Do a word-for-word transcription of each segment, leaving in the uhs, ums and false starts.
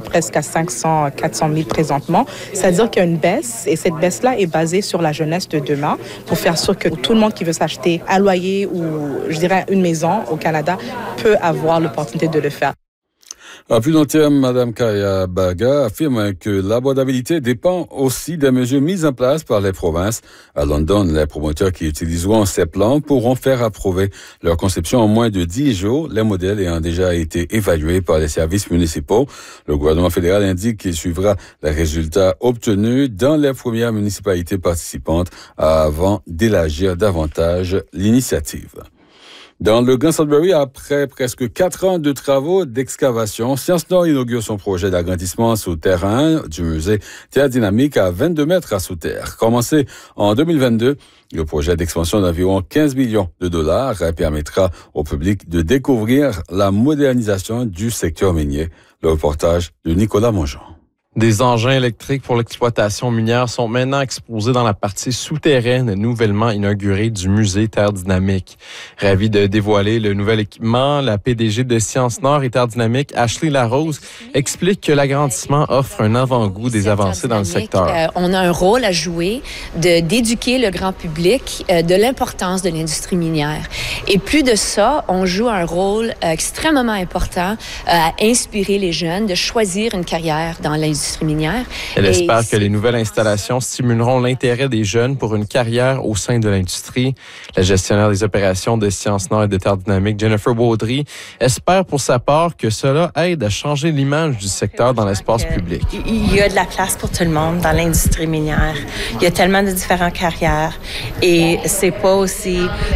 presque à cinq cents à quatre cent mille présentement. C'est-à-dire qu'il y a une baisse et cette baisse-là est basée sur la jeunesse de demain pour faire sûr que tout le monde qui veut s'acheter un loyer ou, je dirais, une maison au Canada peut avoir l'opportunité de le faire. À plus long terme, Mme Kaya Baga affirme que l'abordabilité dépend aussi des mesures mises en place par les provinces. À London, les promoteurs qui utiliseront ces plans pourront faire approuver leur conception en moins de dix jours, les modèles ayant déjà été évalués par les services municipaux. Le gouvernement fédéral indique qu'il suivra les résultats obtenus dans les premières municipalités participantes avant d'élargir davantage l'initiative. Dans le Grand Sudbury, après presque quatre ans de travaux d'excavation, Sciences Nord inaugure son projet d'agrandissement souterrain du musée Terre Dynamique à vingt-deux mètres à sous-terre. Commencé en deux mille vingt-deux, le projet d'expansion d'environ quinze millions de dollars permettra au public de découvrir la modernisation du secteur minier. Le reportage de Nicolas Mongeon. Des engins électriques pour l'exploitation minière sont maintenant exposés dans la partie souterraine nouvellement inaugurée du musée Terre Dynamique. Ravie de dévoiler le nouvel équipement, la P D G de Sciences Nord et Terre Dynamique, Ashley Larose, explique que l'agrandissement offre un avant-goût des avancées dans le secteur. Euh, on a un rôle à jouer de d'éduquer le grand public euh, de l'importance de l'industrie minière. Et plus de ça, on joue un rôle euh, extrêmement important euh, à inspirer les jeunes de choisir une carrière dans l'industrie minière. Elle Et espère que les nouvelles installations stimuleront l'intérêt des jeunes pour une carrière au sein de l'industrie. La gestionnaire des opérations de Sciences Nord et de Terre Dynamique, Jennifer Baudry, espère pour sa part que cela aide à changer l'image du secteur dans l'espace public. Il y a de la place pour tout le monde dans l'industrie minière. Il y a tellement de différentes carrières et c'est pas aussi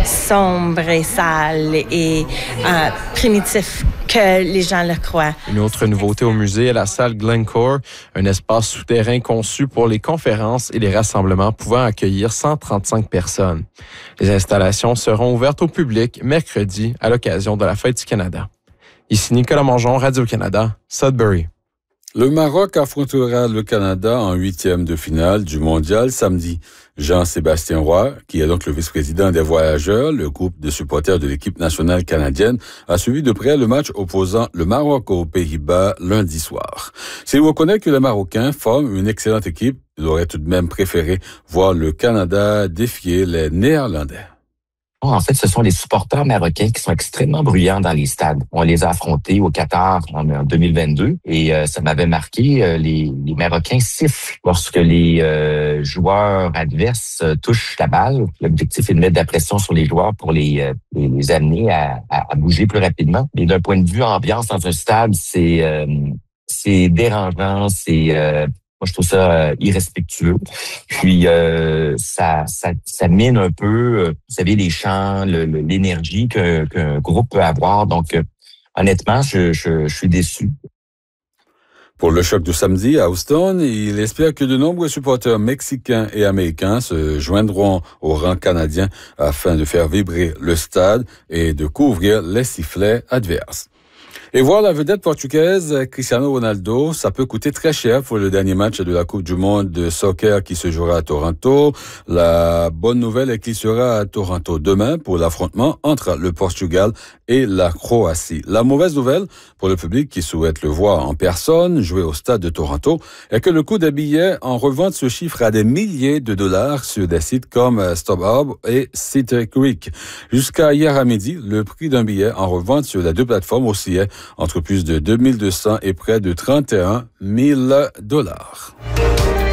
sombre et sale et euh, primitif que les gens le croient. Une autre nouveauté au musée est la salle Glencore, un espace souterrain conçu pour les conférences et les rassemblements pouvant accueillir cent trente-cinq personnes. Les installations seront ouvertes au public mercredi à l'occasion de la Fête du Canada. Ici Nicolas Mongeon, Radio-Canada, Sudbury. Le Maroc affrontera le Canada en huitième de finale du mondial samedi. Jean-Sébastien Roy, qui est donc le vice-président des Voyageurs, le groupe de supporters de l'équipe nationale canadienne, a suivi de près le match opposant le Maroc aux Pays-Bas lundi soir. S'il reconnaît que les Marocains forment une excellente équipe, il aurait tout de même préféré voir le Canada défier les Néerlandais. En fait, ce sont les supporters marocains qui sont extrêmement bruyants dans les stades. On les a affrontés au Qatar en deux mille vingt-deux et euh, ça m'avait marqué. Euh, les, les Marocains sifflent lorsque les euh, joueurs adverses euh, touchent la balle. L'objectif est de mettre de la pression sur les joueurs pour les, euh, les, les amener à, à, à bouger plus rapidement. Mais d'un point de vue ambiance dans un stade, c'est euh, c'est dérangeant, c'est euh, Moi, je trouve ça euh, irrespectueux. Puis, euh, ça, ça, ça mine un peu, euh, vous savez, les chants, le, le, l'énergie que, qu'un groupe peut avoir. Donc, euh, honnêtement, je, je, je suis déçu. Pour le choc de samedi à Houston, il espère que de nombreux supporters mexicains et américains se joindront au rang canadien afin de faire vibrer le stade et de couvrir les sifflets adverses. Et voir la vedette portugaise Cristiano Ronaldo, ça peut coûter très cher pour le dernier match de la Coupe du monde de soccer qui se jouera à Toronto. La bonne nouvelle est qu'il sera à Toronto demain pour l'affrontement entre le Portugal et la Croatie. La mauvaise nouvelle pour le public qui souhaite le voir en personne jouer au stade de Toronto est que le coût des billets en revente se chiffre à des milliers de dollars sur des sites comme StubHub et SeatGeek. Jusqu'à hier à midi, le prix d'un billet en revente sur les deux plateformes oscillait entre plus de deux mille deux cents et près de trente et un mille dollars.